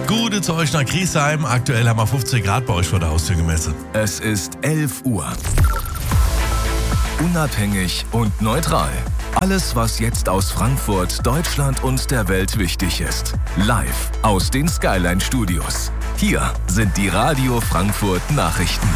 Gute zu euch nach Griesheim. Aktuell haben wir 15 Grad bei euch vor der Haustür gemessen. Es ist 11 Uhr. Unabhängig und neutral. Alles, was jetzt aus Frankfurt, Deutschland und der Welt wichtig ist. Live aus den Skyline Studios. Hier sind die Radio Frankfurt Nachrichten.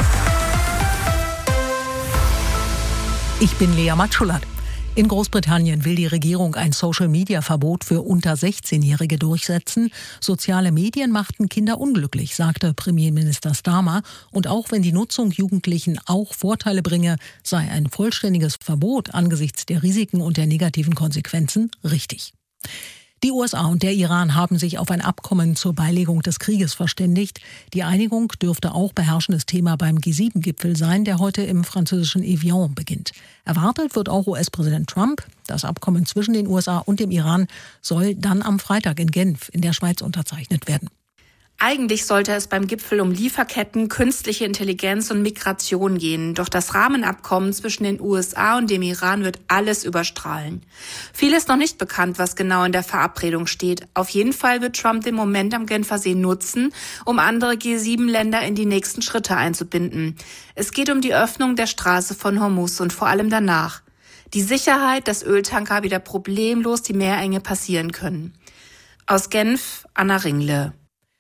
Ich bin Lea Matschulat. In Großbritannien will die Regierung ein Social-Media-Verbot für unter 16-Jährige durchsetzen. Soziale Medien machten Kinder unglücklich, sagte Premierminister Starmer. Und auch wenn die Nutzung Jugendlichen auch Vorteile bringe, sei ein vollständiges Verbot angesichts der Risiken und der negativen Konsequenzen richtig. Die USA und der Iran haben sich auf ein Abkommen zur Beilegung des Krieges verständigt. Die Einigung dürfte auch beherrschendes Thema beim G7-Gipfel sein, der heute im französischen Evian beginnt. Erwartet wird auch US-Präsident Trump. Das Abkommen zwischen den USA und dem Iran soll dann am Freitag in Genf in der Schweiz unterzeichnet werden. Eigentlich sollte es beim Gipfel um Lieferketten, künstliche Intelligenz und Migration gehen. Doch das Rahmenabkommen zwischen den USA und dem Iran wird alles überstrahlen. Viel ist noch nicht bekannt, was genau in der Verabredung steht. Auf jeden Fall wird Trump den Moment am Genfersee nutzen, um andere G7-Länder in die nächsten Schritte einzubinden. Es geht um die Öffnung der Straße von Hormuz und vor allem danach. Die Sicherheit, dass Öltanker wieder problemlos die Meerenge passieren können. Aus Genf, Anna Ringle.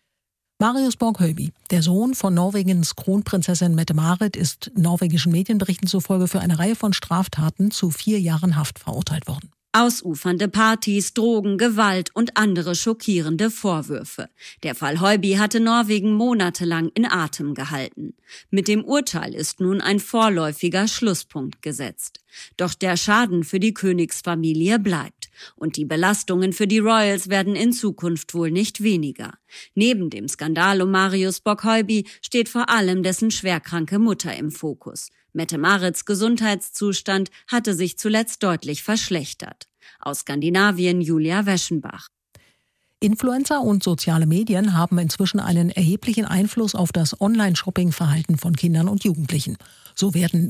Marius Borg-Höyby, der Sohn von Norwegens Kronprinzessin Mette-Marit, ist norwegischen Medienberichten zufolge für eine Reihe von Straftaten zu 4 Jahren Haft verurteilt worden. Ausufernde Partys, Drogen, Gewalt und andere schockierende Vorwürfe. Der Fall Höyby hatte Norwegen monatelang in Atem gehalten. Mit dem Urteil ist nun ein vorläufiger Schlusspunkt gesetzt. Doch der Schaden für die Königsfamilie bleibt. Und die Belastungen für die Royals werden in Zukunft wohl nicht weniger. Neben dem Skandal um Marius Borg-Höyby steht vor allem dessen schwerkranke Mutter im Fokus. Mette-Marits Gesundheitszustand hatte sich zuletzt deutlich verschlechtert. Aus Skandinavien Julia Weschenbach. Influencer und soziale Medien haben inzwischen einen erheblichen Einfluss auf das Online-Shopping-Verhalten von Kindern und Jugendlichen. So werden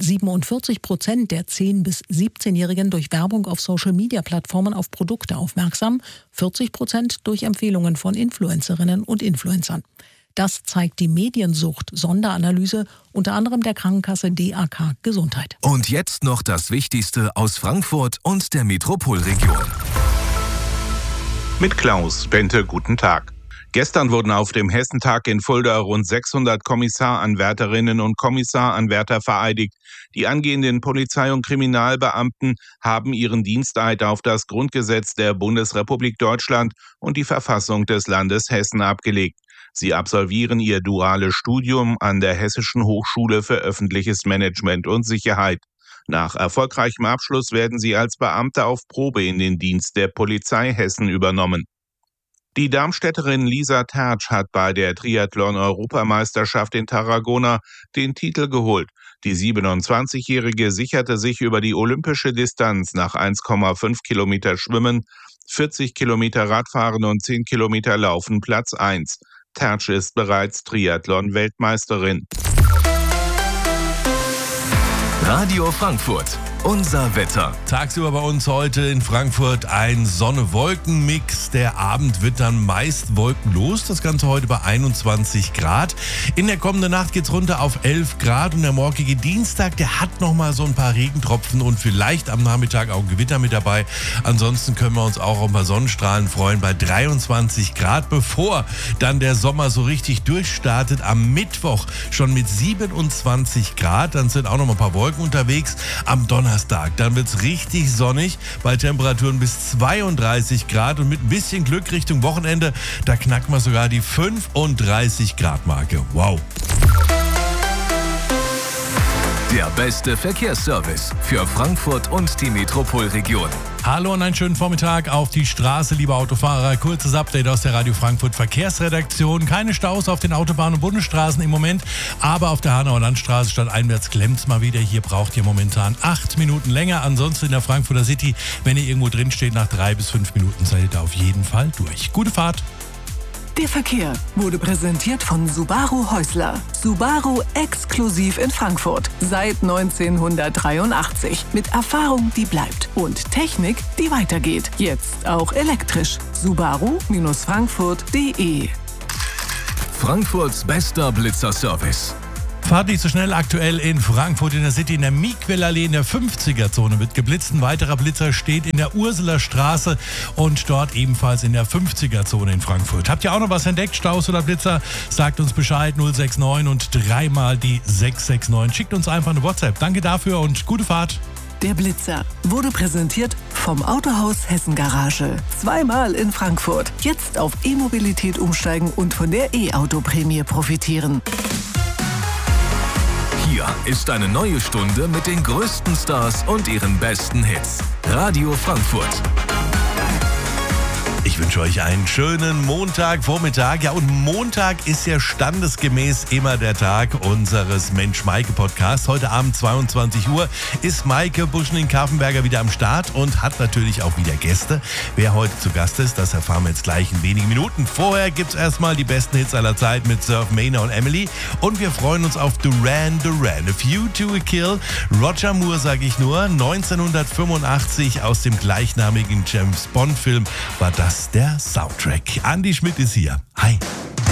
47% der 10- bis 17-Jährigen durch Werbung auf Social-Media-Plattformen auf Produkte aufmerksam, 40% durch Empfehlungen von Influencerinnen und Influencern. Das zeigt die Mediensucht-Sonderanalyse, unter anderem der Krankenkasse DAK Gesundheit. Und jetzt noch das Wichtigste aus Frankfurt und der Metropolregion. Mit Klaus Bente, guten Tag. Gestern wurden auf dem Hessentag in Fulda rund 600 Kommissaranwärterinnen und Kommissaranwärter vereidigt. Die angehenden Polizei- und Kriminalbeamten haben ihren Diensteid auf das Grundgesetz der Bundesrepublik Deutschland und die Verfassung des Landes Hessen abgelegt. Sie absolvieren ihr duales Studium an der Hessischen Hochschule für öffentliches Management und Sicherheit. Nach erfolgreichem Abschluss werden sie als Beamte auf Probe in den Dienst der Polizei Hessen übernommen. Die Darmstädterin Lisa Tertsch hat bei der Triathlon-Europameisterschaft in Tarragona den Titel geholt. Die 27-Jährige sicherte sich über die olympische Distanz nach 1,5 Kilometer Schwimmen, 40 Kilometer Radfahren und 10 Kilometer Laufen Platz 1. Tertsch ist bereits Triathlon-Weltmeisterin. Radio Frankfurt, unser Wetter. Tagsüber bei uns heute in Frankfurt ein Sonne-Wolken-Mix. Der Abend wird dann meist wolkenlos. Das Ganze heute bei 21 Grad. In der kommenden Nacht geht's runter auf 11 Grad. Und der morgige Dienstag, der hat nochmal so ein paar Regentropfen und vielleicht am Nachmittag auch ein Gewitter mit dabei. Ansonsten können wir uns auch auf ein paar Sonnenstrahlen freuen bei 23 Grad, bevor dann der Sommer so richtig durchstartet. Am Mittwoch schon mit 27 Grad. Dann sind auch noch mal ein paar Wolken unterwegs. Am Donnerstag, dann wird's richtig sonnig bei Temperaturen bis 32 Grad und mit ein bisschen Glück Richtung Wochenende, da knacken wir sogar die 35 Grad Marke. Wow! Der beste Verkehrsservice für Frankfurt und die Metropolregion. Hallo und einen schönen Vormittag auf die Straße, liebe Autofahrer. Kurzes Update aus der Radio Frankfurt Verkehrsredaktion. Keine Staus auf den Autobahnen und Bundesstraßen im Moment, aber auf der Hanauer Landstraße stadteinwärts klemmt's mal wieder. Hier braucht ihr momentan 8 Minuten länger. Ansonsten in der Frankfurter City, wenn ihr irgendwo drin steht, nach 3 bis 5 Minuten seid ihr da auf jeden Fall durch. Gute Fahrt! Der Verkehr wurde präsentiert von Subaru Häusler. Subaru exklusiv in Frankfurt. Seit 1983. Mit Erfahrung, die bleibt. Und Technik, die weitergeht. Jetzt auch elektrisch. Subaru-Frankfurt.de Frankfurts bester Blitzerservice. Fahrt nicht so schnell. Aktuell in Frankfurt in der City in der Miquel-Allee in der 50er-Zone wird geblitzt. Ein weiterer Blitzer steht in der Ursuler Straße und dort ebenfalls in der 50er-Zone in Frankfurt. Habt ihr auch noch was entdeckt, Staus oder Blitzer? Sagt uns Bescheid, 069 und 3 die 669. Schickt uns einfach eine WhatsApp. Danke dafür und gute Fahrt. Der Blitzer wurde präsentiert vom Autohaus Hessen Garage. 2-mal in Frankfurt. Jetzt auf E-Mobilität umsteigen und von der E-Auto-Prämie profitieren. Hier ist eine neue Stunde mit den größten Stars und ihren besten Hits. Radio Frankfurt. Ich wünsche euch einen schönen Montagvormittag. Ja, und Montag ist ja standesgemäß immer der Tag unseres Mensch-Maike-Podcasts. Heute Abend 22 Uhr ist Maike Buschning-Kaffenberger wieder am Start und hat natürlich auch wieder Gäste. Wer heute zu Gast ist, das erfahren wir jetzt gleich in wenigen Minuten. Vorher gibt's erstmal die besten Hits aller Zeit mit Surf, Maina und Emily. Und wir freuen uns auf Duran Duran. A View to a Kill. Roger Moore, sage ich nur. 1985 aus dem gleichnamigen James-Bond-Film war das der Soundtrack. Andi Schmidt ist hier. Hi.